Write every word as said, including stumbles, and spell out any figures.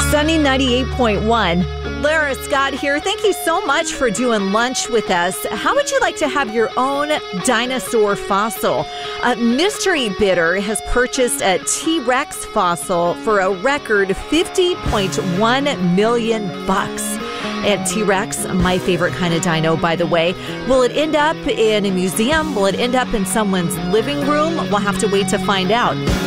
Sunny ninety-eight point one. Lara Scott here. Thank you so much for doing lunch with us. How would you like to have your own dinosaur fossil? A mystery bidder has purchased a T-Rex fossil for a record fifty point one million bucks. And T-Rex, my favorite kind of dino, by the way. Will it end up in a museum? Will it end up in someone's living room? We'll have to wait to find out.